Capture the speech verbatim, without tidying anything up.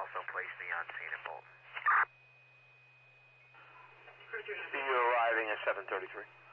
also place me on scene in Bolton. You're arriving at seven thirty-three.